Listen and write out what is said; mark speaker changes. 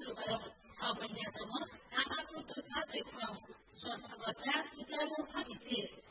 Speaker 1: सुरु गरौँ 6 महिनासम्म आमाको दुध मात्रै खुवाउँ, स्वस्थ बच्चा विचारमुख स्थिर